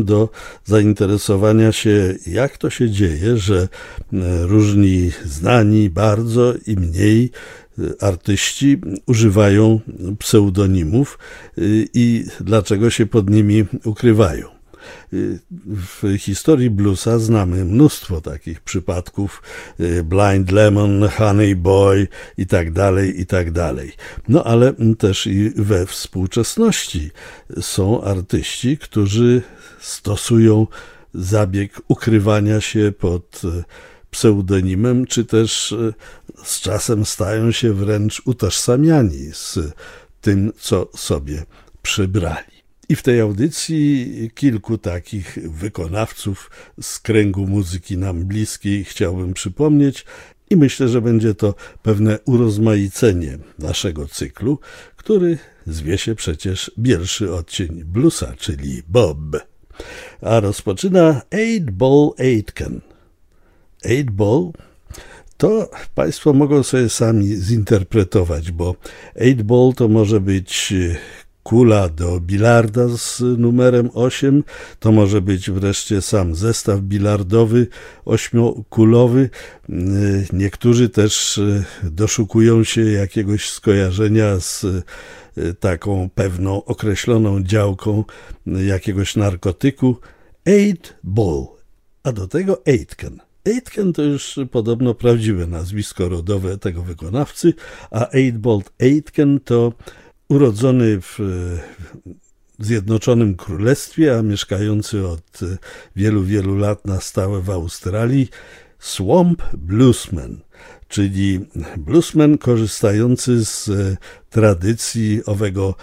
do zainteresowania się, jak to się dzieje, że różni znani bardzo i mniej artyści używają pseudonimów i dlaczego się pod nimi ukrywają. W historii bluesa znamy mnóstwo takich przypadków, Blind Lemon, Honey Boy i tak dalej. No ale też i we współczesności są artyści, którzy stosują zabieg ukrywania się pod pseudonimem, czy też z czasem stają się wręcz utożsamiani z tym, co sobie przybrali. I w tej audycji kilku takich wykonawców z kręgu muzyki nam bliskiej chciałbym przypomnieć i myślę, że będzie to pewne urozmaicenie naszego cyklu, który zwie się przecież Bielszy odcień bluesa, czyli Bob. A rozpoczyna 8-Ball Aitken. 8-Ball to Państwo mogą sobie sami zinterpretować, bo 8-Ball to może być kula do bilarda z numerem 8, to może być wreszcie sam zestaw bilardowy 8-kulowy. Niektórzy też doszukują się jakiegoś skojarzenia z taką pewną określoną działką jakiegoś narkotyku. 8-Ball, a do tego Aitken. Aitken to już podobno prawdziwe nazwisko rodowe tego wykonawcy, a 8-Ball Aitken to urodzony w Zjednoczonym Królestwie, a mieszkający od wielu lat na stałe w Australii, swamp bluesman, czyli bluesman korzystający z tradycji owego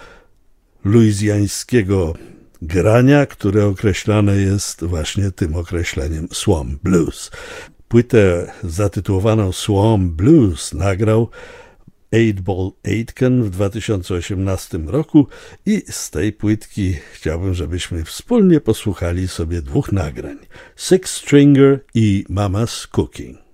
luizjańskiego grania, które określane jest właśnie tym określeniem swamp blues. Płytę zatytułowaną Swamp Blues nagrał 8-Ball Aitken w 2018 roku i z tej płytki chciałbym, żebyśmy wspólnie posłuchali sobie dwóch nagrań: Six Stringer i Mama's Cooking.